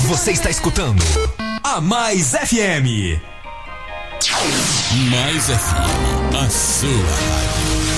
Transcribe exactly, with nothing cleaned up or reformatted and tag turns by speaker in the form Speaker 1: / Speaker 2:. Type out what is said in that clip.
Speaker 1: Você está escutando a Mais F M.
Speaker 2: Mais F M, a sua rádio.